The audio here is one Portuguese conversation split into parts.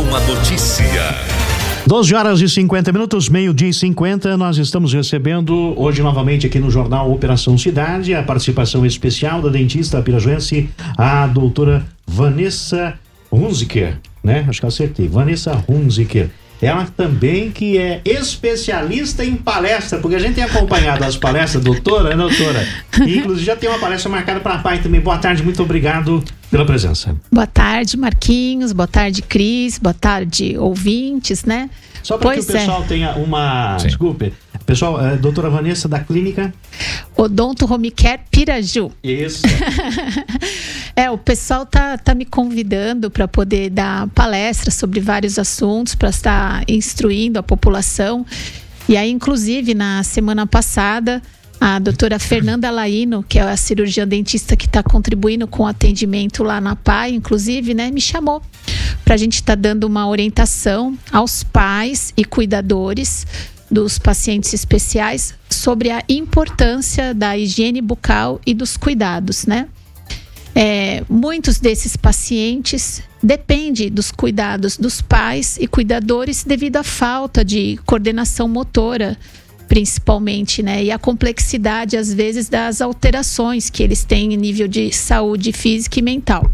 com a notícia. 12h50, 12h50, nós estamos recebendo hoje novamente aqui no Jornal Operação Cidade a participação especial da dentista pirajuense, a doutora Vanessa Hunziker, né? Acho que eu acertei, Vanessa Hunziker. Ela também que é especialista em palestra, porque a gente tem acompanhado as palestras, doutora, né, doutora? E, inclusive já tem uma palestra marcada para a PAI também. Boa tarde, muito obrigado pela presença. Boa tarde, Marquinhos, boa tarde, Cris, boa tarde, ouvintes, né? Só para que o pessoal tenha uma... Sim. Desculpe. Pessoal, doutora Vanessa da clínica... Odonto Home Care Piraju. Isso. O pessoal tá me convidando para poder dar palestra sobre vários assuntos, para estar instruindo a população. E aí, inclusive, na semana passada, a doutora Fernanda Laino, que é a cirurgiã dentista que está contribuindo com o atendimento lá na PAI, inclusive, né, me chamou para a gente estar dando uma orientação aos pais e cuidadores dos pacientes especiais sobre a importância da higiene bucal e dos cuidados, né? Muitos desses pacientes dependem dos cuidados dos pais e cuidadores devido à falta de coordenação motora, principalmente, né? E a complexidade, às vezes, das alterações que eles têm em nível de saúde física e mental.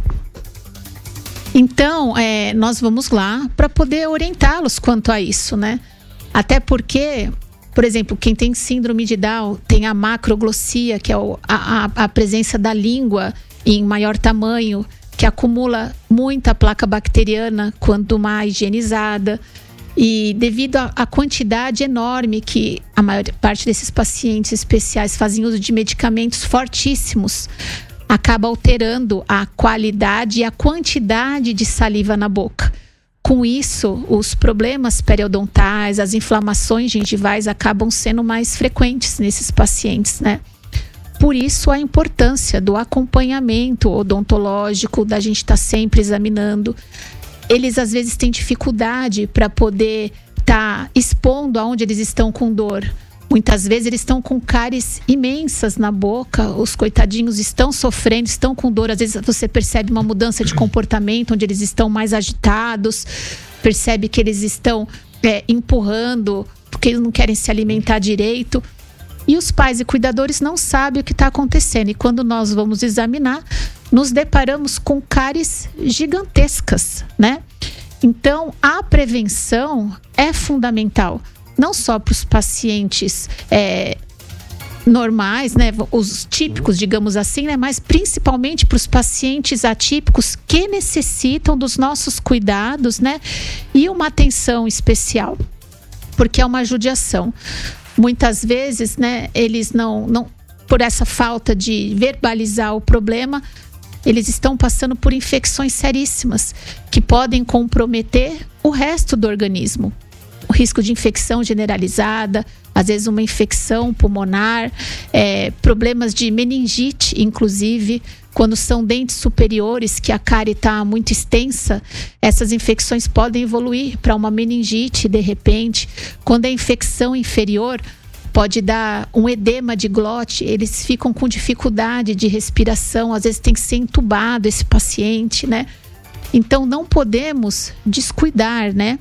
Então, nós vamos lá para poder orientá-los quanto a isso, né? Até porque, por exemplo, quem tem síndrome de Down tem a macroglossia, que é a presença da língua em maior tamanho, que acumula muita placa bacteriana quando mais higienizada. E devido à quantidade enorme que a maior parte desses pacientes especiais fazem uso de medicamentos fortíssimos, acaba alterando a qualidade e a quantidade de saliva na boca. Com isso, os problemas periodontais, as inflamações gengivais acabam sendo mais frequentes nesses pacientes, né? Por isso, a importância do acompanhamento odontológico, da gente estar sempre examinando. Eles, às vezes, têm dificuldade para poder estar expondo aonde eles estão com dor. Muitas vezes eles estão com cáries imensas na boca, os coitadinhos estão sofrendo, estão com dor. Às vezes você percebe uma mudança de comportamento, onde eles estão mais agitados, percebe que eles estão empurrando, porque eles não querem se alimentar direito. E os pais e cuidadores não sabem o que está acontecendo. E quando nós vamos examinar, nos deparamos com cáries gigantescas, né? Então, a prevenção é fundamental. Não só para os pacientes normais, né, os típicos, digamos assim, né, mas principalmente para os pacientes atípicos que necessitam dos nossos cuidados, né, e uma atenção especial, porque é uma judiação. Muitas vezes, né, eles não por essa falta de verbalizar o problema, eles estão passando por infecções seríssimas que podem comprometer o resto do organismo. O risco de infecção generalizada, às vezes uma infecção pulmonar, problemas de meningite, inclusive, quando são dentes superiores, que a cárie está muito extensa, essas infecções podem evoluir para uma meningite, de repente. Quando é infecção inferior, pode dar um edema de glote, eles ficam com dificuldade de respiração, às vezes tem que ser entubado esse paciente, né? Então, não podemos descuidar, né?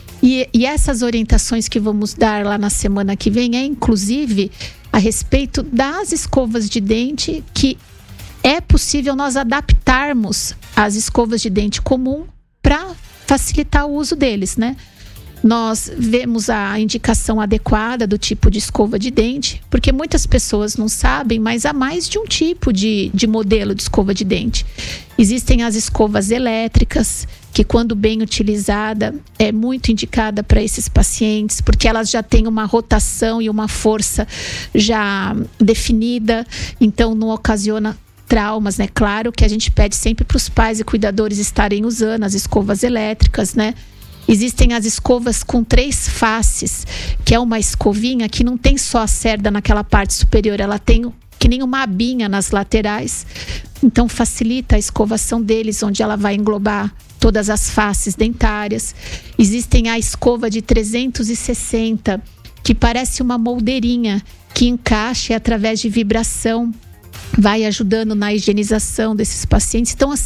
E essas orientações que vamos dar lá na semana que vem inclusive, a respeito das escovas de dente, que é possível nós adaptarmos as escovas de dente comum para facilitar o uso deles, né? Nós vemos a indicação adequada do tipo de escova de dente, porque muitas pessoas não sabem, mas há mais de um tipo de modelo de escova de dente. Existem as escovas elétricas, que quando bem utilizada é muito indicada para esses pacientes, porque elas já têm uma rotação e uma força já definida, então não ocasiona traumas, né? Claro que a gente pede sempre para os pais e cuidadores estarem usando as escovas elétricas, né? Existem as escovas com 3 faces, que é uma escovinha que não tem só a cerda naquela parte superior, ela tem que nem uma abinha nas laterais. Então facilita a escovação deles, onde ela vai englobar todas as faces dentárias. Existem a escova de 360, que parece uma moldeirinha, que encaixa e através de vibração vai ajudando na higienização desses pacientes. Então,